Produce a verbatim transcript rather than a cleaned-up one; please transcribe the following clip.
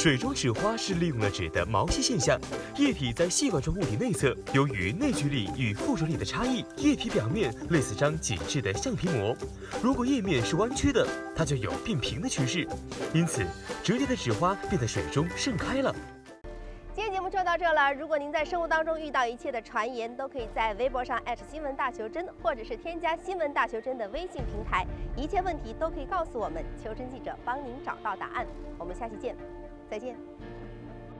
水中纸花是利用了纸的毛细现象，液体在细管状物体内侧，由于内聚力与附着力的差异，液体表面类似张紧致的橡皮膜。如果液面是弯曲的，它就有变平的趋势，因此折叠的纸花便在水中盛开了。 今天节目就到这了。如果您在生活当中遇到一切的传言，都可以在微博上艾特新闻大求真，或者是添加新闻大求真的微信平台，一切问题都可以告诉我们，求真记者帮您找到答案。我们下期见，再见。